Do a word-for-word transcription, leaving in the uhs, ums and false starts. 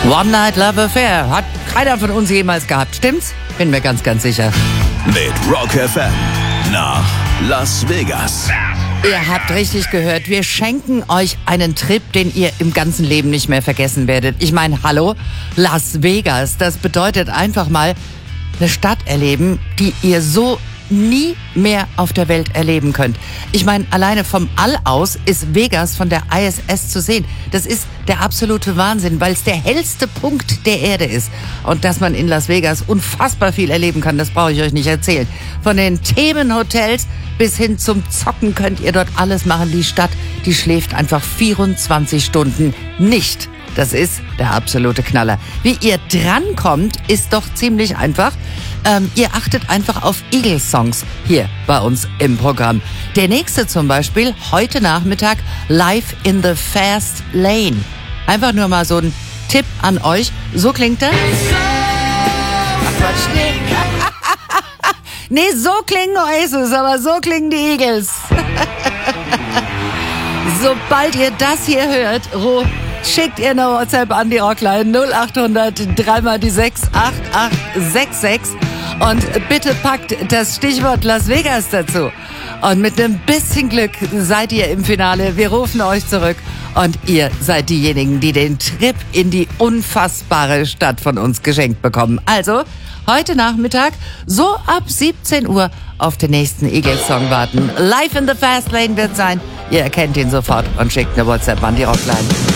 One Night Love Affair hat keiner von uns jemals gehabt, stimmt's? Bin mir ganz, ganz sicher. Mit Rock F M nach Las Vegas. Ihr habt richtig gehört, wir schenken euch einen Trip, den ihr im ganzen Leben nicht mehr vergessen werdet. Ich meine, hallo, Las Vegas, das bedeutet einfach mal eine Stadt erleben, die ihr so nie mehr auf der Welt erleben könnt. Ich meine, alleine vom All aus ist Vegas von der I S S zu sehen. Das ist der absolute Wahnsinn, weil es der hellste Punkt der Erde ist. Und dass man in Las Vegas unfassbar viel erleben kann, das brauche ich euch nicht erzählen. Von den Themenhotels bis hin zum Zocken könnt ihr dort alles machen. Die Stadt, die schläft einfach vierundzwanzig Stunden nicht. Das ist der absolute Knaller. Wie ihr drankommt, ist doch ziemlich einfach. Ähm, ihr achtet einfach auf Eagles-Songs hier bei uns im Programm. Der nächste zum Beispiel, heute Nachmittag, Live in the Fast Lane. Einfach nur mal so ein Tipp an euch. So klingt er. Ach Quatsch, nee. Nee, so klingen Oasis, aber so klingen die Eagles. Sobald ihr das hier hört, Ruhe, schickt ihr eine WhatsApp an die Rockline null acht hundert drei mal die sechs acht acht sechs sechs und bitte packt das Stichwort Las Vegas dazu. Und mit einem bisschen Glück seid ihr im Finale. Wir rufen euch zurück und ihr seid diejenigen, die den Trip in die unfassbare Stadt von uns geschenkt bekommen. Also heute Nachmittag so ab siebzehn Uhr auf den nächsten Eagles-Song warten. Live in the Fast Lane wird sein. Ihr erkennt ihn sofort und schickt eine WhatsApp an die Rockline.